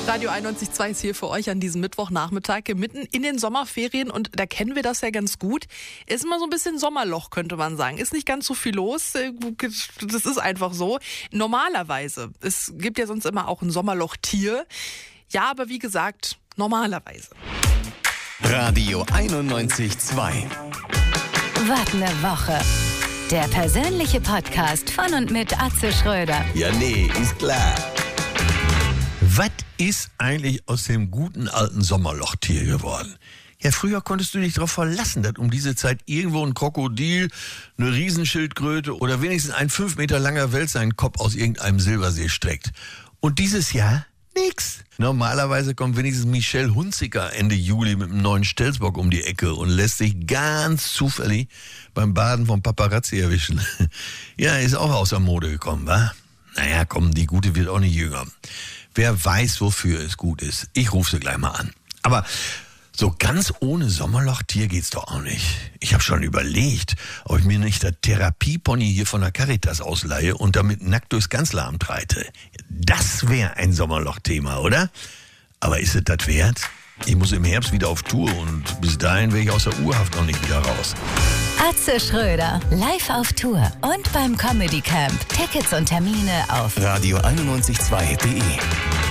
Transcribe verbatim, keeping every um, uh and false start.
Radio einundneunzig Komma zwei ist hier für euch an diesem Mittwochnachmittag mitten in den Sommerferien und da kennen wir das ja ganz gut. Ist immer so ein bisschen Sommerloch, könnte man sagen. Ist nicht ganz so viel los. Das ist einfach so. Normalerweise. Es gibt ja sonst immer auch ein Sommerlochtier. Ja, aber wie gesagt, normalerweise. Radio einundneunzig Komma zwei. Was ne Woche. Der persönliche Podcast von und mit Atze Schröder. Ja, nee, ist klar. Was ist eigentlich aus dem guten alten Sommerlochtier geworden? Ja, früher konntest du dich darauf verlassen, dass um diese Zeit irgendwo ein Krokodil, eine Riesenschildkröte oder wenigstens ein fünf Meter langer Wels seinen Kopf aus irgendeinem Silbersee streckt. Und dieses Jahr nix. Normalerweise kommt wenigstens Michelle Hunziker Ende Juli mit einem neuen Stelzbock um die Ecke und lässt sich ganz zufällig beim Baden vom Paparazzi erwischen. Ja, ist auch aus der Mode gekommen, wa? Naja, komm, die Gute wird auch nicht jünger. Wer weiß, wofür es gut ist. Ich rufe sie gleich mal an. Aber so ganz ohne Sommerlochtier geht's doch auch nicht. Ich habe schon überlegt, ob ich mir nicht das Therapiepony hier von der Caritas ausleihe und damit nackt durchs Kanzleramt reite. Das wäre ein Sommerlochthema, oder? Aber ist es das wert? Ich muss im Herbst wieder auf Tour und bis dahin wäre ich aus der Urhaft noch nicht wieder raus. Atze Schröder, live auf Tour und beim Comedy Camp. Tickets und Termine auf Radio einundneunzig Komma zwei punkt de.